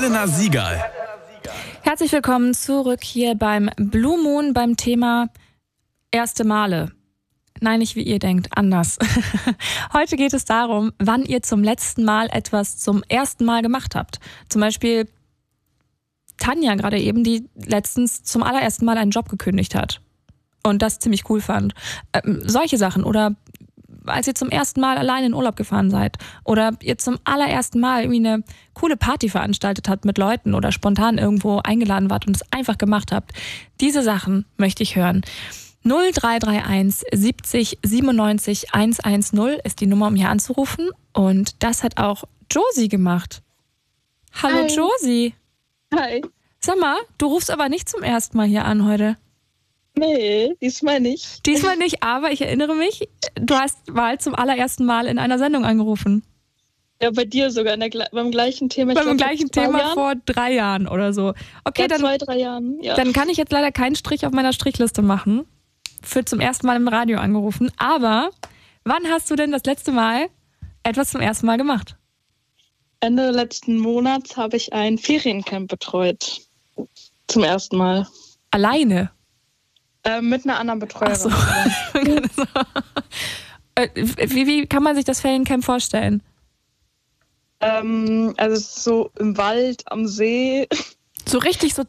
Helena Siegal. Herzlich willkommen zurück hier beim Blue Moon beim Thema erste Male. Nein, nicht wie ihr denkt, anders. Heute geht es darum, wann ihr zum letzten Mal etwas zum ersten Mal gemacht habt. Zum Beispiel Tanja gerade eben, die letztens zum allerersten Mal einen Job gekündigt hat und das ziemlich cool fand. Solche Sachen. Oder als ihr zum ersten Mal allein in Urlaub gefahren seid oder ihr zum allerersten Mal irgendwie eine coole Party veranstaltet habt mit Leuten oder spontan irgendwo eingeladen wart und es einfach gemacht habt. Diese Sachen möchte ich hören. 0331 70 97 110 ist die Nummer, um hier anzurufen. Und das hat auch Josie gemacht. Hallo. Hi. Josie. Hi. Sag mal, du rufst aber nicht zum ersten Mal hier an heute. Nee, diesmal nicht. Diesmal nicht, aber ich erinnere mich, du hast mal zum allerersten Mal in einer Sendung angerufen. Ja, bei dir sogar beim gleichen Thema. Beim gleichen Thema vor 3 Jahren oder so. Okay, ja, dann 2-3 Jahren. Ja. Dann kann ich jetzt leider keinen Strich auf meiner Strichliste machen. Für zum ersten Mal im Radio angerufen. Aber wann hast du denn das letzte Mal etwas zum ersten Mal gemacht? Ende letzten Monats habe ich ein Feriencamp betreut. Zum ersten Mal. Alleine? Mit einer anderen Betreuerin. Ach so. Wie kann man sich das Feriencamp vorstellen? Also es ist so im Wald, am See. So richtig so